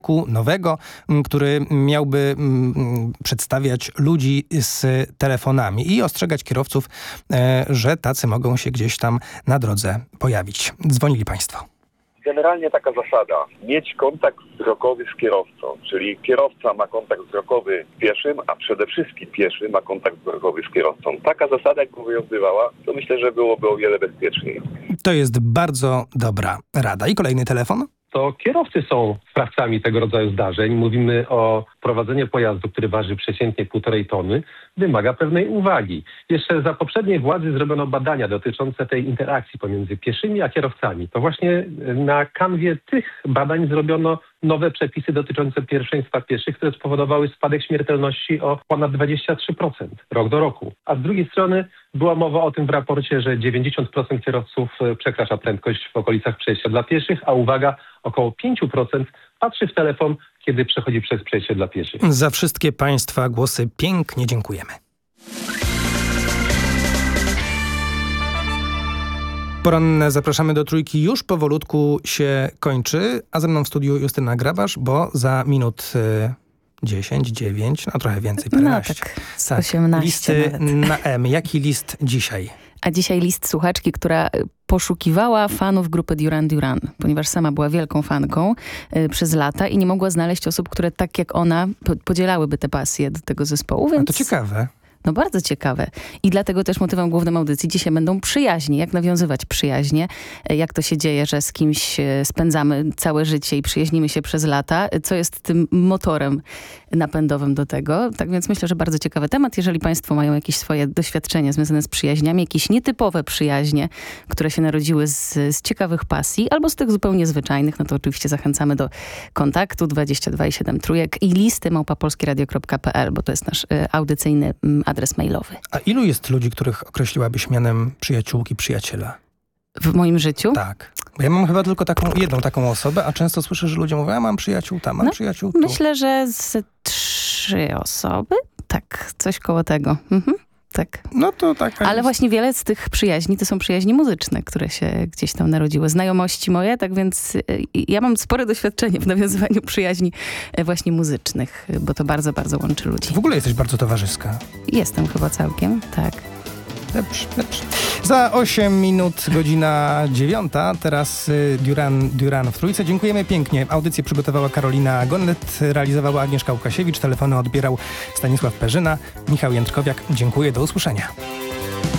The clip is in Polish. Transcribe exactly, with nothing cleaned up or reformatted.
nowego, który miałby przedstawiać ludzi z telefonami i ostrzegać kierowców, że tacy mogą się gdzieś tam na drodze pojawić. Dzwonili państwo. Generalnie taka zasada, mieć kontakt wzrokowy z kierowcą, czyli kierowca ma kontakt wzrokowy z pieszym, a przede wszystkim pieszy ma kontakt wzrokowy z kierowcą. Taka zasada, jak obowiązywała, to myślę, że byłoby o wiele bezpieczniej. To jest bardzo dobra rada. I kolejny telefon? To kierowcy są sprawcami tego rodzaju zdarzeń. Mówimy o prowadzeniu pojazdu, który waży przeciętnie półtorej tony, wymaga pewnej uwagi. Jeszcze za poprzedniej władzy zrobiono badania dotyczące tej interakcji pomiędzy pieszymi a kierowcami. To właśnie na kanwie tych badań zrobiono nowe przepisy dotyczące pierwszeństwa pieszych, które spowodowały spadek śmiertelności o ponad dwadzieścia trzy procent rok do roku. A z drugiej strony była mowa o tym w raporcie, że dziewięćdziesiąt procent kierowców przekracza prędkość w okolicach przejścia dla pieszych, a uwaga, około pięć procent patrzy w telefon, kiedy przechodzi przez przejście dla pieszych. Za wszystkie państwa głosy pięknie dziękujemy. Poranne zapraszamy do Trójki już powolutku się kończy, a ze mną w studiu Justyna Grabasz, bo za minut y, dziesięć, dziewięć, no trochę więcej, paręnaście. No tak, z osiemnaście listy nawet. na M. Jaki list dzisiaj? A dzisiaj list słuchaczki, która poszukiwała fanów grupy Duran Duran, ponieważ sama była wielką fanką y, przez lata i nie mogła znaleźć osób, które tak jak ona po, podzielałyby tę pasję do tego zespołu. Więc... A to ciekawe. No bardzo ciekawe. I dlatego też motywem głównym audycji dzisiaj będą przyjaźnie. Jak nawiązywać przyjaźnie. Jak to się dzieje, że z kimś spędzamy całe życie i przyjaźnimy się przez lata. Co jest tym motorem napędowym do tego. Tak więc myślę, że bardzo ciekawy temat. Jeżeli państwo mają jakieś swoje doświadczenia związane z przyjaźniami, jakieś nietypowe przyjaźnie, które się narodziły z, z ciekawych pasji, albo z tych zupełnie zwyczajnych, no to oczywiście zachęcamy do kontaktu dwadzieścia dwa i siedem trójek i listy małpa polskieradio kropka p l, bo to jest nasz y, audycyjny y, adres mailowy. A ilu jest ludzi, których określiłabyś mianem przyjaciółki, przyjaciela? W moim życiu? Tak. Bo ja mam chyba tylko taką jedną taką osobę, a często słyszę, że ludzie mówią, ja mam przyjaciół tam, mam no, przyjaciół tu. Myślę, że z trzy osoby? Tak, coś koło tego. Mhm. Tak. No to taka Ale jest. właśnie wiele z tych przyjaźni to są przyjaźni muzyczne, które się gdzieś tam narodziły. Znajomości moje, tak więc y, ja mam spore doświadczenie w nawiązywaniu przyjaźni y, właśnie muzycznych, y, bo to bardzo, bardzo łączy ludzi. W ogóle jesteś bardzo towarzyska. Jestem chyba całkiem, tak. Dobrze, dobrze. Za osiem minut, godzina dziewiąta. Teraz y, Duran Duran w Trójce. Dziękujemy pięknie. Audycję przygotowała Karolina Gonnet, realizowała Agnieszka Łukasiewicz, telefony odbierał Stanisław Perzyna, Michał Jędrkowiak. Dziękuję, do usłyszenia.